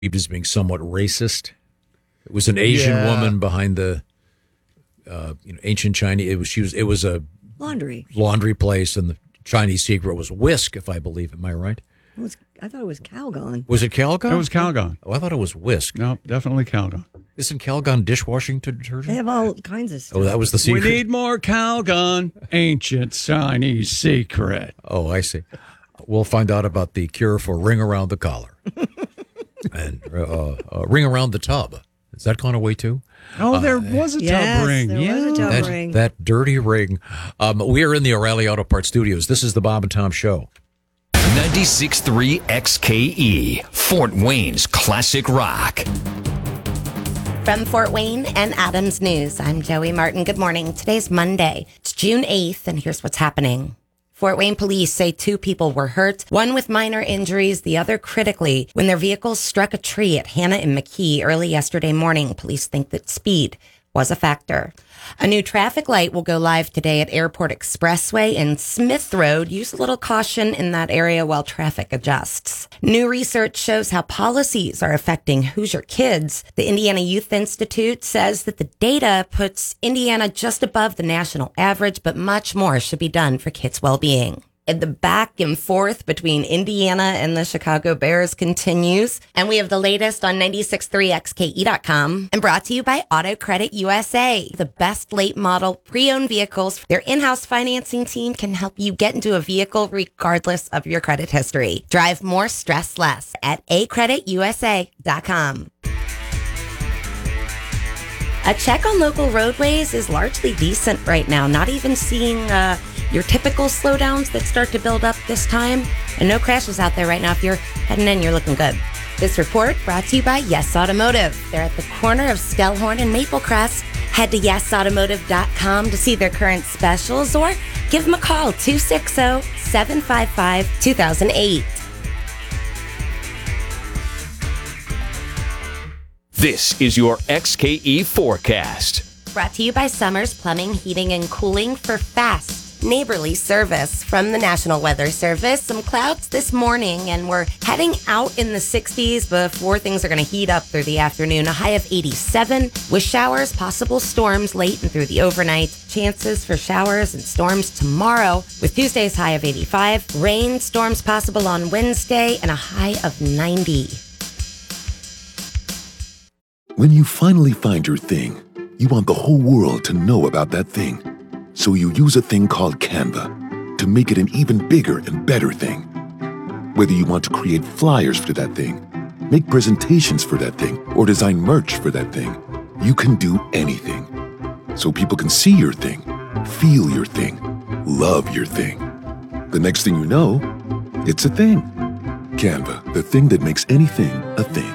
as being somewhat racist. It was an Asian woman behind the ancient Chinese. It was a laundry place, and the Chinese secret was whisk, if I believe. Am I right? I thought it was Calgon. Was it Calgon? It was Calgon. Oh, I thought it was whisk. No, definitely Calgon. Isn't Calgon dishwashing detergent? They have all kinds of stuff. Oh, that was the secret. We need more Calgon. Ancient Chinese secret. Oh, I see. We'll find out about the cure for ring around the collar and ring around the tub. Is that gone away too? Oh, there was a tub ring. There was a tub ring. That dirty ring. We are in the O'Reilly Auto Parts studios. This is the Bob and Tom Show. 96.3 XKE, Fort Wayne's classic rock. From Fort Wayne and Adams News, I'm Joey Martin. Good morning. Today's Monday. It's June 8th, and here's what's happening. Fort Wayne police say 2 people were hurt, one with minor injuries, the other critically, when their vehicles struck a tree at Hannah and McKee early yesterday morning. Police think that speed was a factor. A new traffic light will go live today at Airport Expressway and Smith Road. Use a little caution in that area while traffic adjusts. New research shows how policies are affecting Hoosier kids. The Indiana Youth Institute says that the data puts Indiana just above the national average, but much more should be done for kids' well-being. And the back and forth between Indiana and the Chicago Bears continues. And we have the latest on 963xke.com and brought to you by Auto Credit USA, the best late model pre-owned vehicles. Their in-house financing team can help you get into a vehicle regardless of your credit history. Drive more, stress less at acreditusa.com. A check on local roadways is largely decent right now, not even seeing your typical slowdowns that start to build up this time. And no crashes out there right now. If you're heading in, you're looking good. This report brought to you by Yes Automotive. They're at the corner of Stellhorn and Maplecrest. Head to yesautomotive.com to see their current specials or give them a call, 260-755-2008. This is your XKE forecast. Brought to you by Summers Plumbing, Heating, and Cooling for fast, neighborly service from the National Weather Service. Some clouds this morning, and we're heading out in the 60s before things are going to heat up through the afternoon. A high of 87 with showers, possible storms late and through the overnight. Chances for showers and storms tomorrow with Tuesday's high of 85. Rain, storms possible on Wednesday, and a high of 90. When you finally find your thing, you want the whole world to know about that thing. So you use a thing called Canva to make it an even bigger and better thing. Whether you want to create flyers for that thing, make presentations for that thing, or design merch for that thing, you can do anything. So people can see your thing, feel your thing, love your thing. The next thing you know, it's a thing. Canva, the thing that makes anything a thing.